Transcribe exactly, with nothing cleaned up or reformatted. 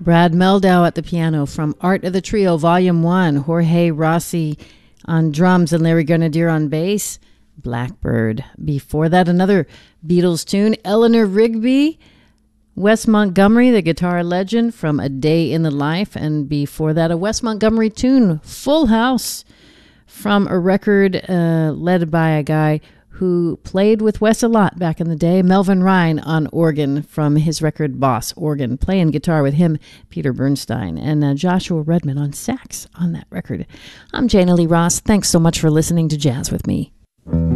Brad Meldau at the piano from Art of the Trio, Volume one. Jorge Rossi on drums and Larry Grenadier on bass. Blackbird. Before that, another Beatles tune, Eleanor Rigby. Wes Montgomery, the guitar legend, from A Day in the Life. And before that, a Wes Montgomery tune, Full House, from a record uh, led by a guy who played with Wes a lot back in the day, Melvin Ryan on organ from his record Boss Organ, playing guitar with him, Peter Bernstein, and uh, Joshua Redman on sax on that record. I'm Jana Lee Ross. Thanks so much for listening to Jazz with Me.